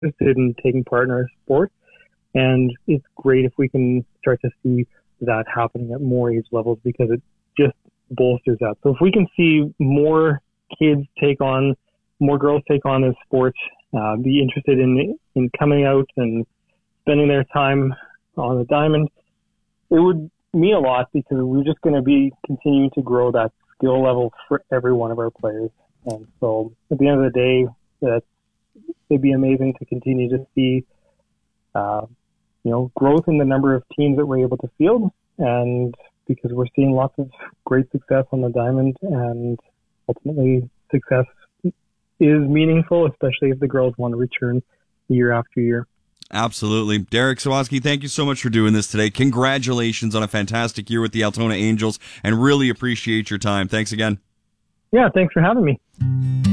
interested in taking part in our sport. And it's great if we can start to see that happening at more age levels, because it just bolsters that. So if we can see more kids more girls take on this sport, be interested in coming out and spending their time on the diamond, it would mean a lot, because we're just going to be continuing to grow that skill level for every one of our players. And so at the end of the day, it'd be amazing to continue to see, growth in the number of teams that we're able to field, and because we're seeing lots of great success on the diamond, and ultimately success is meaningful, especially if the girls want to return year after year. Absolutely. Derek Sawatsky, thank you so much for doing this today. Congratulations on a fantastic year with the Altona Angels, and really appreciate your time. Thanks again. Yeah, thanks for having me.